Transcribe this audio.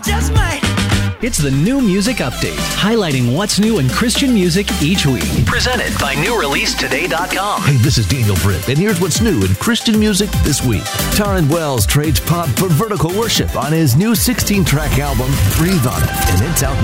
just might. It's the New Music Update, highlighting what's new in Christian music each week. Presented by NewReleaseToday.com. Hey, this is Daniel Britt, and here's what's new in Christian music this week. Taryn Wells trades pop for vertical worship on his new 16-track album, Breathe On It, and it's out